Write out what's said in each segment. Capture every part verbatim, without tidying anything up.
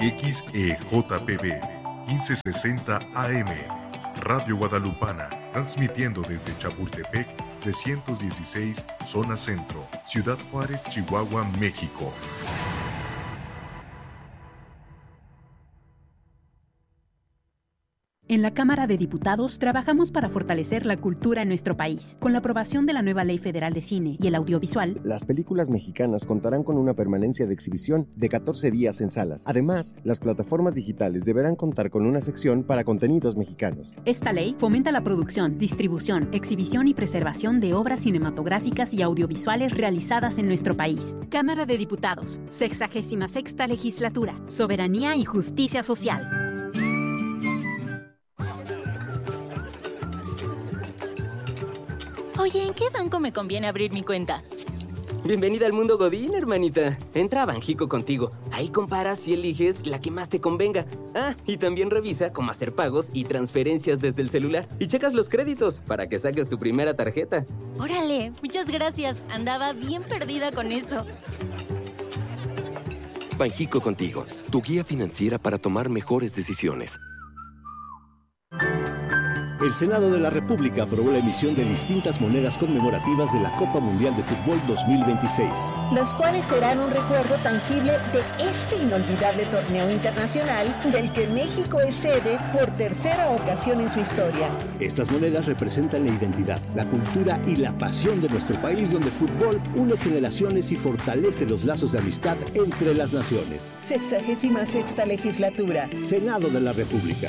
X E J P B quince sesenta A M, Radio Guadalupana, transmitiendo desde Chapultepec trescientos dieciséis, Zona Centro, Ciudad Juárez, Chihuahua, México. En la Cámara de Diputados trabajamos para fortalecer la cultura en nuestro país. Con la aprobación de la nueva Ley Federal de Cine y el Audiovisual, las películas mexicanas contarán con una permanencia de exhibición de catorce días en salas. Además, las plataformas digitales deberán contar con una sección para contenidos mexicanos. Esta ley fomenta la producción, distribución, exhibición y preservación de obras cinematográficas y audiovisuales realizadas en nuestro país. Cámara de Diputados, sexagésima sexta Legislatura, Soberanía y Justicia Social. Oye, ¿en qué banco me conviene abrir mi cuenta? Bienvenida al mundo Godín, hermanita. Entra a Banjico contigo. Ahí comparas y eliges la que más te convenga. Ah, y también revisa cómo hacer pagos y transferencias desde el celular. Y checas los créditos para que saques tu primera tarjeta. Órale, muchas gracias. Andaba bien perdida con eso. Banjico contigo, tu guía financiera para tomar mejores decisiones. El Senado de la República aprobó la emisión de distintas monedas conmemorativas de la Copa Mundial de Fútbol dos mil veintiséis. Las cuales serán un recuerdo tangible de este inolvidable torneo internacional del que México es sede por tercera ocasión en su historia. Estas monedas representan la identidad, la cultura y la pasión de nuestro país, donde el fútbol une generaciones y fortalece los lazos de amistad entre las naciones. Sexagésima sexta Legislatura. Senado de la República.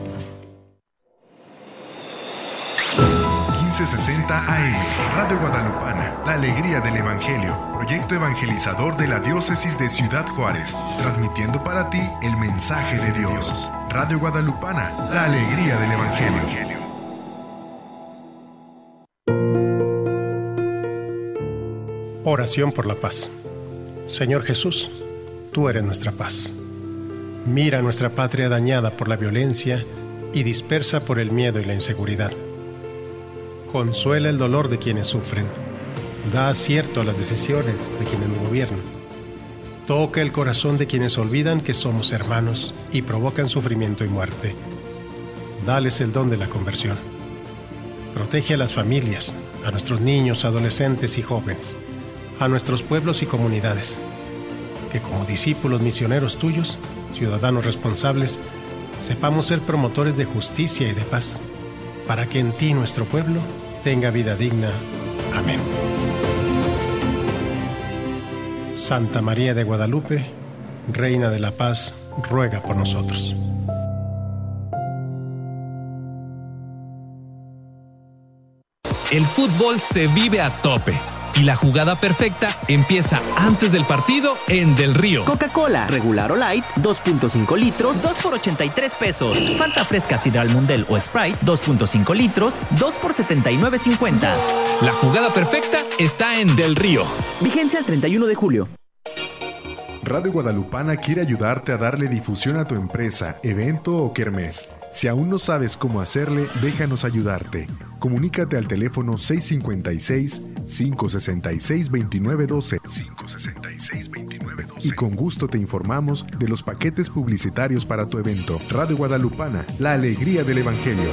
quince sesenta A M, Radio Guadalupana, la alegría del Evangelio, proyecto evangelizador de la Diócesis de Ciudad Juárez, transmitiendo para ti el mensaje de Dios. Radio Guadalupana, la alegría del Evangelio. Oración por la paz. Señor Jesús, tú eres nuestra paz. Mira nuestra patria dañada por la violencia y dispersa por el miedo y la inseguridad. Consuela el dolor de quienes sufren. Da acierto a las decisiones de quienes nos gobiernan. Toca el corazón de quienes olvidan que somos hermanos y provocan sufrimiento y muerte. Dales el don de la conversión. Protege a las familias, a nuestros niños, adolescentes y jóvenes, a nuestros pueblos y comunidades. Que como discípulos misioneros tuyos, ciudadanos responsables, sepamos ser promotores de justicia y de paz, para que en ti nuestro pueblo tenga vida digna. Amén. Santa María de Guadalupe, Reina de la Paz, ruega por nosotros. El fútbol se vive a tope y la jugada perfecta empieza antes del partido en Del Río. Coca-Cola, regular o light, dos punto cinco litros, dos por ochenta y tres pesos. Fanta fresca Sidral Mundel o Sprite, dos punto cinco litros, dos por setenta y nueve cincuenta. La jugada perfecta está en Del Río. Vigencia el treinta y uno de julio. Radio Guadalupana quiere ayudarte a darle difusión a tu empresa, evento o kermés. Si aún no sabes cómo hacerle, déjanos ayudarte. Comunícate al teléfono seis cinco seis, cinco seis seis, dos nueve uno dos, cinco seis seis, dos nueve uno dos, y con gusto te informamos de los paquetes publicitarios para tu evento. Radio Guadalupana, la alegría del Evangelio.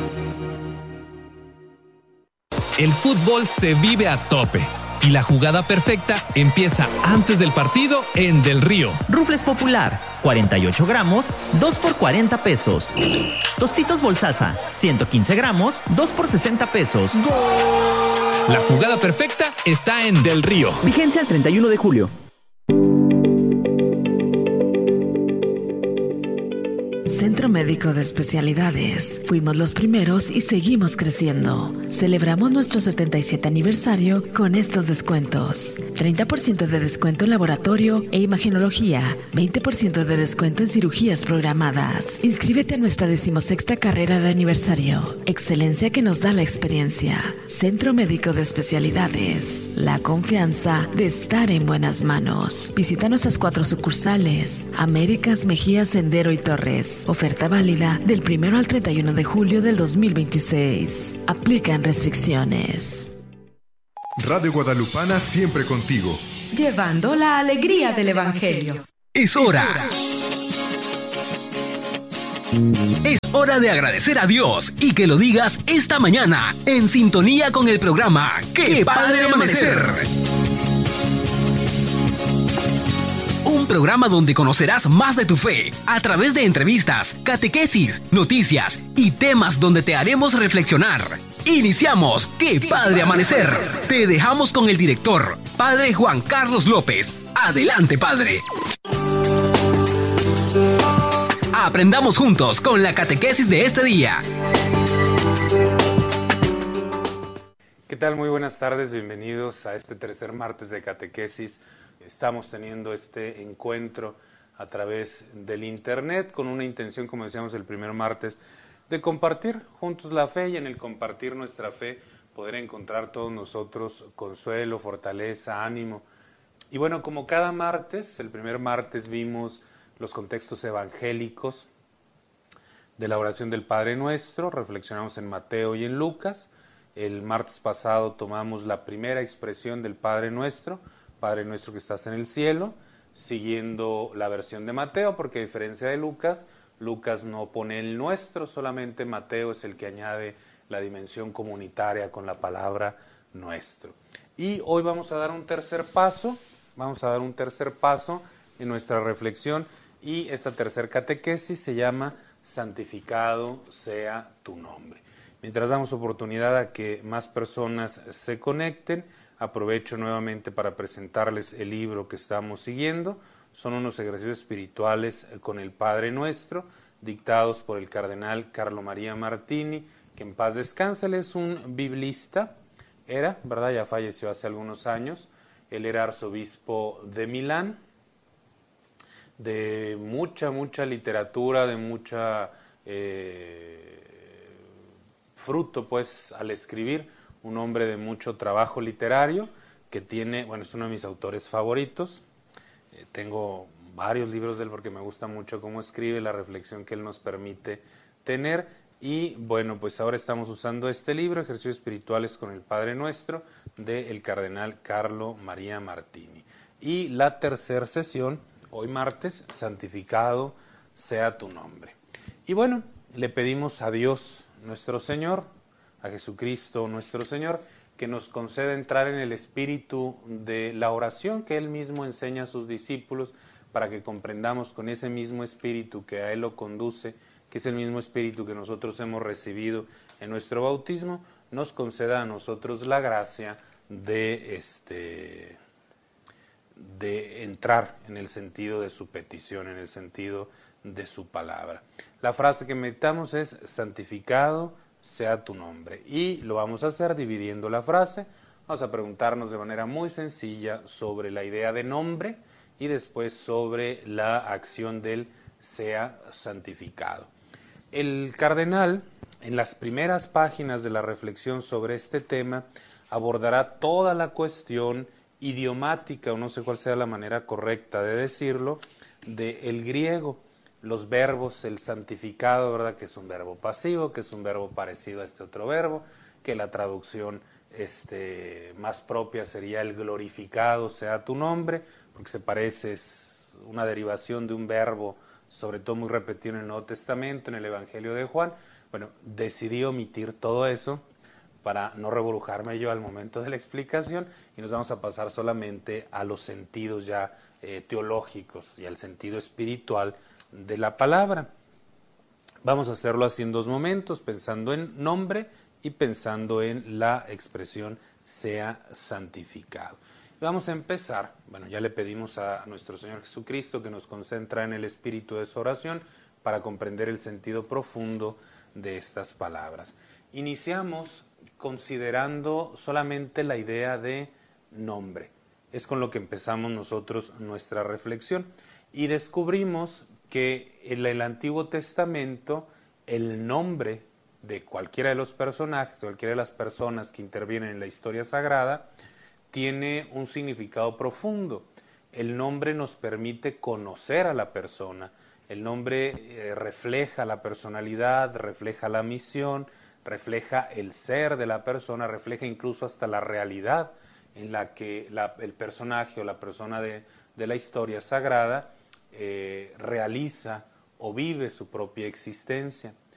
El fútbol se vive a tope y la jugada perfecta empieza antes del partido en Del Río. Rufles Popular, cuarenta y ocho gramos, dos por cuarenta pesos. Tostitos Bolsaza, ciento quince gramos, dos por sesenta pesos. La jugada perfecta está en Del Río. Vigencia el treinta y uno de julio. Centro Médico de Especialidades. Fuimos los primeros y seguimos creciendo. Celebramos nuestro setenta y siete aniversario con estos descuentos. treinta por ciento de descuento en laboratorio e imagenología. veinte por ciento de descuento en cirugías programadas. Inscríbete a nuestra decimosexta carrera de aniversario. Excelencia que nos da la experiencia. Centro Médico de Especialidades. La confianza de estar en buenas manos. Visita nuestras cuatro sucursales. Américas, Mejía, Sendero y Torres. Oferta válida del primero al treinta y uno de julio del dos mil veintiséis. Aplican restricciones. Radio Guadalupana siempre contigo. Llevando la alegría del Evangelio. Es hora Es hora de agradecer a Dios y que lo digas esta mañana en sintonía con el programa ¡Qué Padre Amanecer! Un programa donde conocerás más de tu fe a través de entrevistas, catequesis, noticias y temas donde te haremos reflexionar. Iniciamos ¡Qué Padre Amanecer! Te dejamos con el director, Padre Juan Carlos López. Adelante, Padre. Aprendamos juntos con la catequesis de este día. ¿Qué tal? Muy buenas tardes, bienvenidos a este tercer martes de catequesis. Estamos teniendo este encuentro a través del internet con una intención, como decíamos el primer martes, de compartir juntos la fe, y en el compartir nuestra fe poder encontrar todos nosotros consuelo, fortaleza, ánimo. Y bueno, como cada martes, el primer martes vimos los contextos evangélicos de la oración del Padre Nuestro, reflexionamos en Mateo y en Lucas. El martes pasado tomamos la primera expresión del Padre Nuestro, Padre Nuestro que estás en el cielo, siguiendo la versión de Mateo, porque a diferencia de Lucas, Lucas no pone el nuestro, solamente Mateo es el que añade la dimensión comunitaria con la palabra nuestro. Y hoy vamos a dar un tercer paso, vamos a dar un tercer paso en nuestra reflexión, y esta tercer catequesis se llama Santificado sea tu nombre. Mientras damos oportunidad a que más personas se conecten, aprovecho nuevamente para presentarles el libro que estamos siguiendo. Son unos ejercicios espirituales con el Padre Nuestro, dictados por el cardenal Carlo María Martini, que en paz descanse. Él es un biblista, era, ¿verdad? Ya falleció hace algunos años. Él era arzobispo de Milán, de mucha, mucha literatura, de mucha eh, fruto, pues, al escribir, un hombre de mucho trabajo literario, que tiene, bueno, es uno de mis autores favoritos. Eh, tengo varios libros de él porque me gusta mucho cómo escribe, la reflexión que él nos permite tener, y bueno, pues ahora estamos usando este libro, Ejercicios Espirituales con el Padre Nuestro, del cardenal Carlo María Martini. Y la tercera sesión, hoy martes, Santificado sea tu nombre. Y bueno, le pedimos a Dios nuestro Señor, a Jesucristo nuestro Señor, que nos conceda entrar en el espíritu de la oración que Él mismo enseña a sus discípulos, para que comprendamos con ese mismo espíritu que a Él lo conduce, que es el mismo espíritu que nosotros hemos recibido en nuestro bautismo, nos conceda a nosotros la gracia de este... de entrar en el sentido de su petición, en el sentido de su palabra. La frase que meditamos es santificado sea tu nombre, y lo vamos a hacer dividiendo la frase. Vamos a preguntarnos de manera muy sencilla sobre la idea de nombre y después sobre la acción del sea santificado. El cardenal, en las primeras páginas de la reflexión sobre este tema, abordará toda la cuestión idiomática, o no sé cuál sea la manera correcta de decirlo, del griego, los verbos, el santificado, ¿verdad? Que es un verbo pasivo, que es un verbo parecido a este otro verbo, que la traducción este, más propia sería el glorificado sea tu nombre, porque se parece, es una derivación de un verbo, sobre todo muy repetido en el Nuevo Testamento, en el Evangelio de Juan. Bueno, decidí omitir todo eso para no reburujarme yo al momento de la explicación, y nos vamos a pasar solamente a los sentidos ya eh, teológicos y al sentido espiritual de la palabra. Vamos a hacerlo así en dos momentos, pensando en nombre y pensando en la expresión sea santificado. Y vamos a empezar, bueno, ya le pedimos a nuestro Señor Jesucristo que nos concentre en el espíritu de su oración para comprender el sentido profundo de estas palabras. Iniciamos considerando solamente la idea de nombre. Es con lo que empezamos nosotros nuestra reflexión, y descubrimos que en el Antiguo Testamento el nombre de cualquiera de los personajes, de cualquiera de las personas que intervienen en la historia sagrada, tiene un significado profundo. El nombre nos permite conocer a la persona, el nombre eh, refleja la personalidad, refleja la misión, refleja el ser de la persona, refleja incluso hasta la realidad en la que la, el personaje o la persona de, de la historia sagrada eh, realiza o vive su propia existencia.